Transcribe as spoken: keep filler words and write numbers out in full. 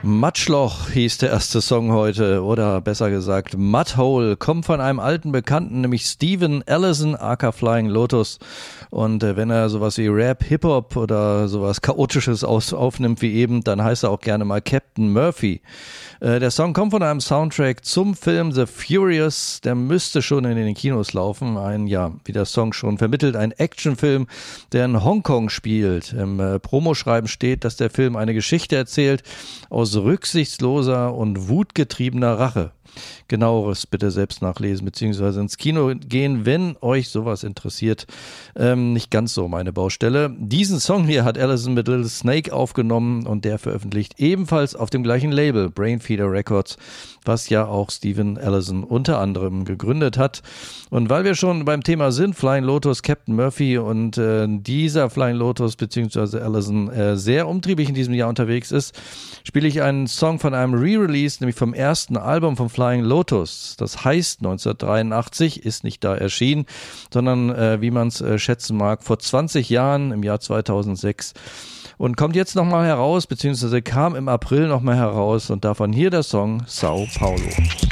Matschloch hieß der erste Song heute, oder besser gesagt Mudhole, kommt von einem alten Bekannten, nämlich Steven Allison, aka Flying Lotus. Und äh, wenn er sowas wie Rap, Hip-Hop oder sowas Chaotisches aus, aufnimmt wie eben, dann heißt er auch gerne mal Captain Murphy. Äh, der Song kommt von einem Soundtrack zum Film The Furious, der müsste schon in den Kinos laufen. Ein, ja, wie der Song schon vermittelt, ein Actionfilm, der in Hongkong spielt. Im äh, Promoschreiben steht, dass der Film eine Geschichte erzählt aus rücksichtsloser und wutgetriebener Rache. Genaueres bitte selbst nachlesen bzw. ins Kino gehen, wenn euch sowas interessiert. Ähm, nicht ganz so meine Baustelle. Diesen Song hier hat Allison mit Little Snake aufgenommen und der veröffentlicht ebenfalls auf dem gleichen Label, Brainfeeder Records, was ja auch Steven Allison unter anderem gegründet hat. Und weil wir schon beim Thema sind, Flying Lotus, Captain Murphy und äh, dieser Flying Lotus bzw. Allison äh, sehr umtriebig in diesem Jahr unterwegs ist, spiele ich einen Song von einem Re-Release, nämlich vom ersten Album von Flying Lotus. Das heißt neunzehnhundertdreiundachtzig, ist nicht da erschienen, sondern äh, wie man es äh, schätzen mag, vor zwanzig Jahren, im Jahr zweitausendsechs. Und kommt jetzt nochmal heraus, beziehungsweise kam im April nochmal heraus und davon hier der Song Sao Paulo.